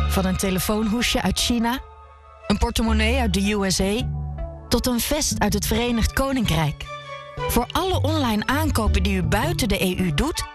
Van een telefoonhoesje uit China, een portemonnee uit de USA, tot een vest uit het Verenigd Koninkrijk. Voor alle online aankopen die u buiten de EU doet,